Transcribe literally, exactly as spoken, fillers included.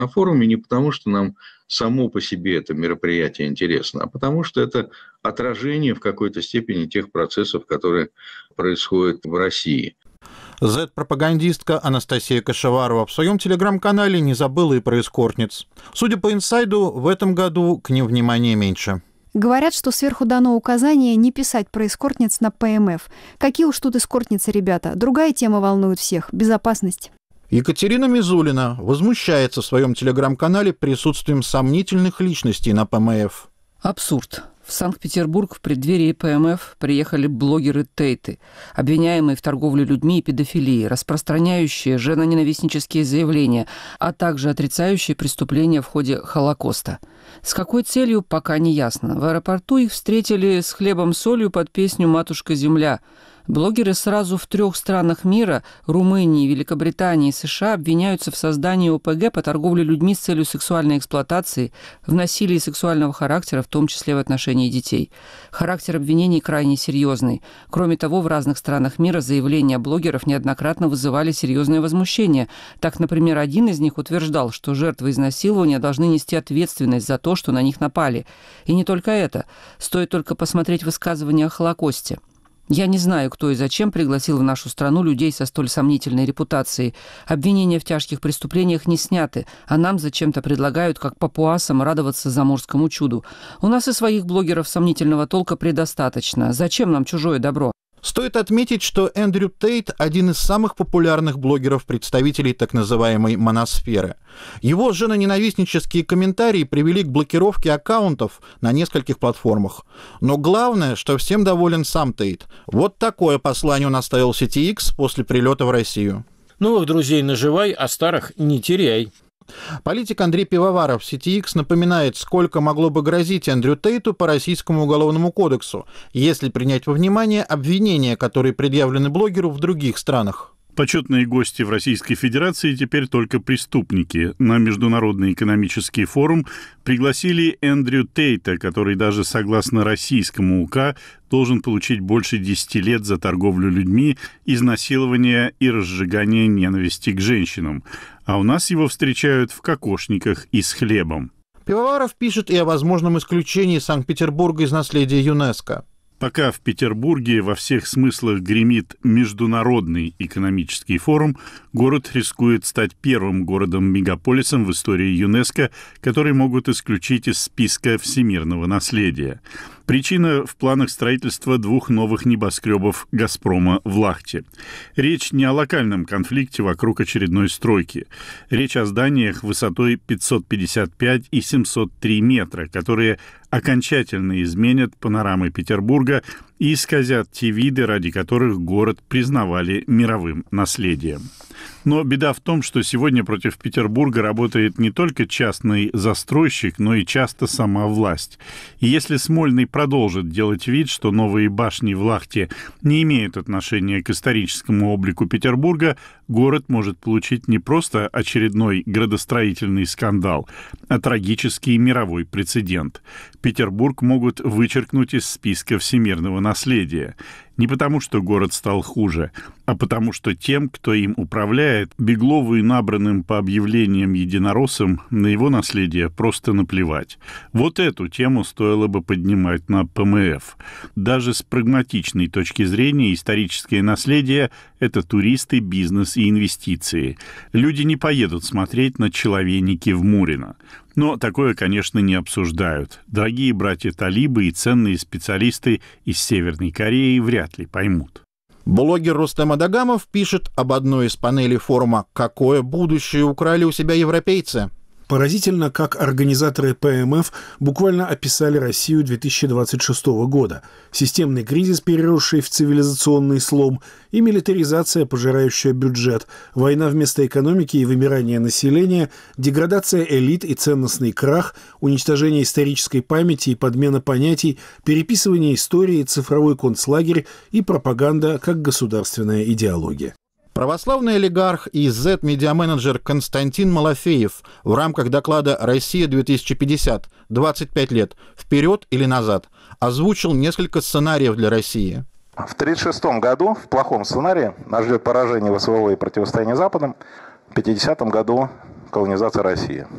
на форуме не потому, что нам само по себе это мероприятие интересно, а потому что это отражение в какой-то степени тех процессов, которые происходят в России. Зет-пропагандистка Анастасия Кашеварова в своем телеграм-канале не забыла и про эскортниц. Судя по инсайду, в этом году к ним внимания меньше. Говорят, что сверху дано указание не писать про эскортниц на ПМФ. Какие уж тут эскортницы, ребята. Другая тема волнует всех – безопасность. Екатерина Мизулина возмущается в своем телеграм-канале присутствием сомнительных личностей на ПМФ. Абсурд. В Санкт-Петербург в преддверии ПМФ приехали блогеры-тейты, обвиняемые в торговле людьми и педофилии, распространяющие женоненавистнические заявления, а также отрицающие преступления в ходе Холокоста. С какой целью, пока не ясно. В аэропорту их встретили с хлебом-солью под песню «Матушка-Земля». Блогеры сразу в трех странах мира – Румынии, Великобритании и США – обвиняются в создании ОПГ по торговле людьми с целью сексуальной эксплуатации, в насилии сексуального характера, в том числе в отношении детей. Характер обвинений крайне серьезный. Кроме того, в разных странах мира заявления блогеров неоднократно вызывали серьезное возмущение. Так, например, один из них утверждал, что жертвы изнасилования должны нести ответственность за то, что на них напали. И не только это. Стоит только посмотреть высказывания о Холокосте. Я не знаю, кто и зачем пригласил в нашу страну людей со столь сомнительной репутацией. Обвинения в тяжких преступлениях не сняты, а нам зачем-то предлагают, как папуасам, радоваться заморскому чуду. У нас и своих блогеров сомнительного толка предостаточно. Зачем нам чужое добро? Стоит отметить, что Эндрю Тейт – один из самых популярных блогеров-представителей так называемой моносферы. Его женоненавистнические комментарии привели к блокировке аккаунтов на нескольких платформах. Но главное, что всем доволен сам Тейт. Вот такое послание он оставил в сети X после прилета в Россию. Новых друзей наживай, а старых не теряй. Политик Андрей Пивоваров в сети X напоминает, сколько могло бы грозить Эндрю Тейту по Российскому уголовному кодексу, если принять во внимание обвинения, которые предъявлены блогеру в других странах. Почетные гости в Российской Федерации теперь только преступники. На Международный экономический форум пригласили Эндрю Тейта, который даже согласно российскому УК должен получить больше десяти лет за торговлю людьми, изнасилование и разжигание ненависти к женщинам. А у нас его встречают в кокошниках и с хлебом. Пивоваров пишет и о возможном исключении Санкт-Петербурга из наследия ЮНЕСКО. Пока в Петербурге во всех смыслах гремит Международный экономический форум, город рискует стать первым городом-мегаполисом в истории ЮНЕСКО, который могут исключить из списка всемирного наследия. Причина в планах строительства двух новых небоскребов «Газпрома» в Лахте. Речь не о локальном конфликте вокруг очередной стройки. Речь о зданиях высотой пятьсот пятьдесят пять и семьсот три метра, которые окончательно изменят панорамы Петербурга и исказят те виды, ради которых город признавали мировым наследием. Но беда в том, что сегодня против Петербурга работает не только частный застройщик, но и часто сама власть. И если Смольный продолжит делать вид, что новые башни в Лахте не имеют отношения к историческому облику Петербурга, город может получить не просто очередной градостроительный скандал, а трагический мировой прецедент. Петербург могут вычеркнуть из списка всемирного наследия. Не потому, что город стал хуже, а потому, что тем, кто им управляет, Беглову и набранным по объявлениям единороссам, на его наследие просто наплевать. Вот эту тему стоило бы поднимать на ПМФ. Даже с прагматичной точки зрения историческое наследие – это туристы, бизнес и инвестиции. Люди не поедут смотреть на человеники в Мурино. Но такое, конечно, не обсуждают. Дорогие братья-талибы и ценные специалисты из Северной Кореи вряд ли поймут. Блогер Рустем Адагамов пишет об одной из панелей форума «Какое будущее украли у себя европейцы?». Поразительно, как организаторы ПМФ буквально описали Россию две тысячи двадцать шестого года. Системный кризис, переросший в цивилизационный слом, и милитаризация, пожирающая бюджет, война вместо экономики и вымирание населения, деградация элит и ценностный крах, уничтожение исторической памяти и подмена понятий, переписывание истории, цифровой концлагерь и пропаганда как государственная идеология. Православный олигарх и зет-медиаменеджер Константин Малафеев в рамках доклада «Россия-две тысячи пятьдесят. двадцать пять лет. Вперед или назад» озвучил несколько сценариев для России. В тысяча девятьсот тридцать шестом году, в плохом сценарии, нас ждет поражение ВСВО и противостояние Западом. В пятидесятом году колонизация России.